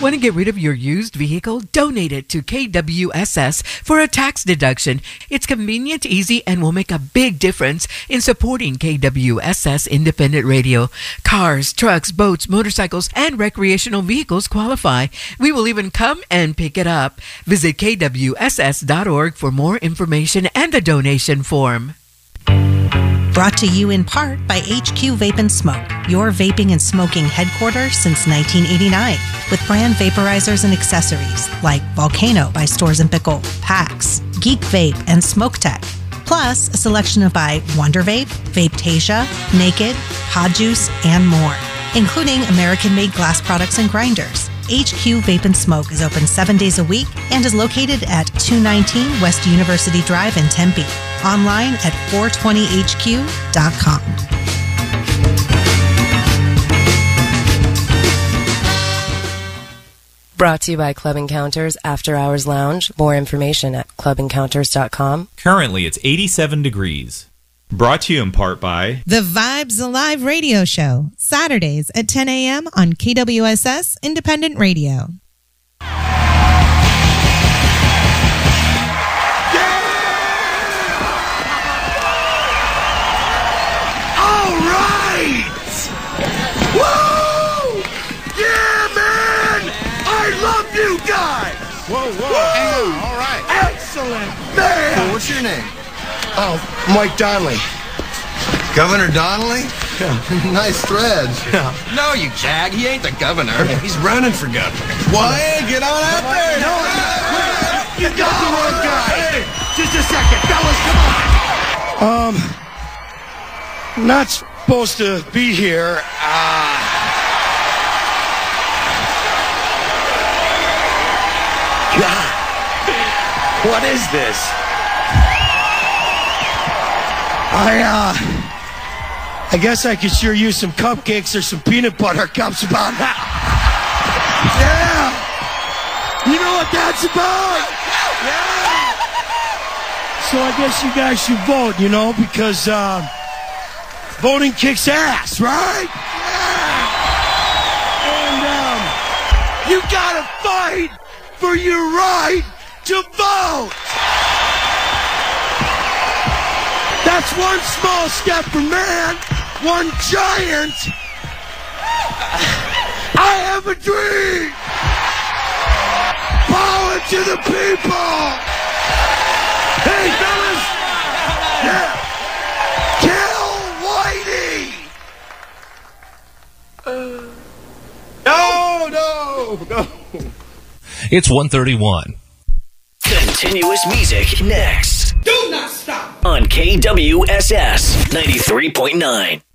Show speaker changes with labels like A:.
A: Want to get rid of your used vehicle? Donate it to KWSS for a tax deduction. It's convenient, easy, and will make a big difference in supporting KWSS Independent Radio. Cars, trucks, boats, motorcycles, and recreational vehicles qualify. We will even come and pick it up. Visit kwss.org for more information and the donation form.
B: Brought to you in part by HQ Vape and Smoke, your vaping and smoking headquarters since 1989, with brand vaporizers and accessories like Volcano by Stores & Pickle, PAX, Geek Vape, and Smoke Tech. Plus, a selection of by Wonder Vape, Vapetasia, Naked, Pod Juice, and more, including American-made glass products and grinders. HQ Vape and Smoke is open 7 days a week and is located at 219 West University Drive in Tempe. Online at 420hq.com.
C: Brought to you by Club Encounters After Hours Lounge. More information at clubencounters.com.
D: Currently, it's 87 degrees. Brought to you in part by
E: The Vibes Alive Radio Show, Saturdays at 10 a.m. on KWSS Independent Radio.
F: All right! Woo! Yeah, man! I love you guys!
G: Whoa. Hang on. All right.
F: Excellent, man!
G: So what's your name?
F: Oh, Mike Donnelly.
G: Governor Donnelly?
F: Yeah.
G: Nice threads.
F: Yeah.
G: No, you jag. He ain't the governor. He's running for governor. Why? Get on out there.
F: No, you got the wrong guy. Hey, just a second, fellas, come on. Not supposed to be here. God, what is this? I guess I could sure use some cupcakes or some peanut butter cups about now. Yeah! You know what that's about? Yeah! So I guess you guys should vote, because voting kicks ass, right? Yeah! And you gotta fight for your right to vote! That's one small step for man, one giant. I have a dream. Power to the people. Hey, fellas. Yeah. Kill Whitey. No.
H: It's 1:31.
I: Continuous music next.
F: Do not stop.
I: On KWSS 93.9.